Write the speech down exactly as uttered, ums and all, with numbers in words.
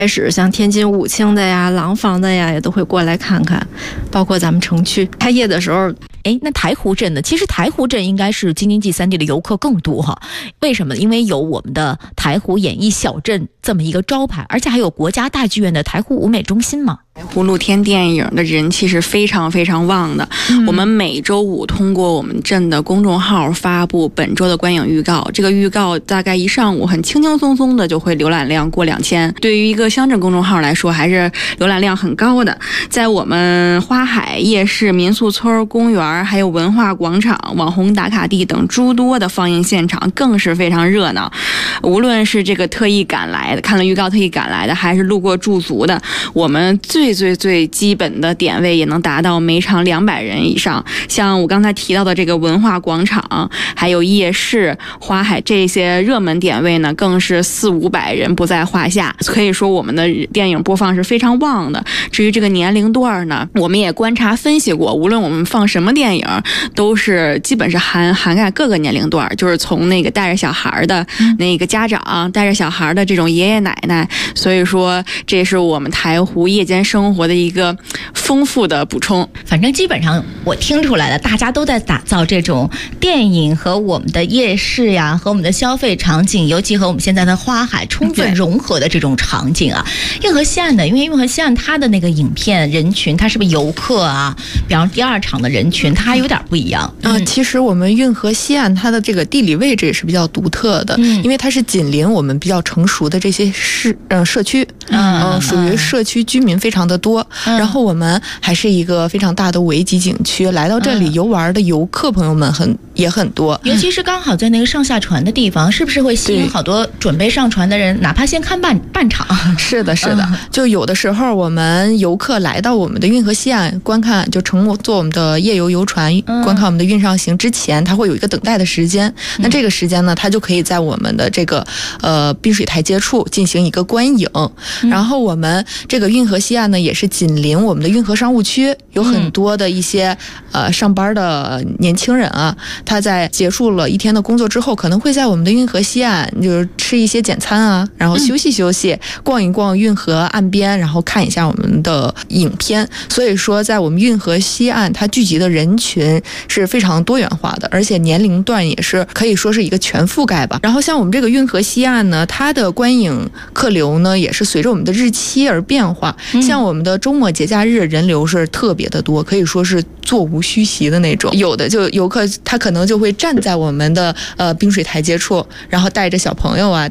开始像天津武清的呀、廊坊的呀，也都会过来看看，包括咱们城区开业的时候。 哎，那台湖镇呢？其实台湖镇应该是京津冀三地的游客更多哈。为什么？因为有我们的台湖演艺小镇这么一个招牌，而且还有国家大剧院的台湖舞美中心嘛。 台湖露天电影的人气是非常非常旺的、嗯、我们每周五通过我们镇的公众号发布本周的观影预告，这个预告大概一上午很轻轻松松的就会浏览量过两千，对于一个乡镇公众号来说还是浏览量很高的。在我们花海夜市、民宿村、公园还有文化广场、网红打卡地等诸多的放映现场更是非常热闹，无论是这个特意赶来的看了预告特意赶来的，还是路过驻足的，我们最最最基本的点位也能达到每场两百人以上。像我刚才提到的这个文化广场还有夜市、花海这些热门点位呢，更是四五百人不在话下，可以说我们的电影播放是非常旺的。至于这个年龄段呢，我们也观察分析过，无论我们放什么电影都是基本是涵涵盖各个年龄段，就是从那个带着小孩的那个家长，带着小孩的这种爷爷奶奶，所以说这是我们台湖夜间生活的一个丰富的补充。 反正基本上我听出来了，大家都在打造这种电影和我们的夜市呀，和我们的消费场景，尤其和我们现在的花海充分融合的这种场景啊。运河西岸的，因为运河西岸它的那个影片人群，它是不是游客啊？比方第二场的人群，它有点不一样啊、呃。其实我们运河西岸它的这个地理位置也是比较独特的，嗯、因为它是紧邻我们比较成熟的这些市呃社区，嗯、呃，属于社区居民非常的多、嗯。然后我们还是一个非常大的维级景区，来到这里游玩的游客朋友们很也很多， 尤其是刚好在那个上下船的地方，是不是会吸引好多准备上船的人，哪怕先看半半场？ 是的，是的、嗯，就有的时候我们游客来到我们的运河西岸观看，就乘坐我们的夜游游船、嗯、观看我们的运上行之前，它会有一个等待的时间。嗯、那这个时间呢，它就可以在我们的这个呃滨水台阶处进行一个观影。嗯、然后我们这个运河西岸呢，也是紧邻我们的运河商务区，有很多的一些、嗯、呃上班的年轻人啊，他在结束了一天的工作之后，可能会在我们的运河西岸就是吃一些简餐啊，然后休息休息，嗯、逛一逛运河岸边，然后看一下我们的影片。所以说，在我们运河西岸，它聚集的人群是非常多元化的，而且年龄段也是可以说是一个全覆盖吧。然后像我们这个运河西岸呢，它的观影客流呢，也是随着我们的日期而变化。嗯、像我们的周末节假日人流是特别的多，可以说是座无虚席的那种。有的就游客他可能就会站在我们的呃滨水台阶处，然后带着小朋友啊。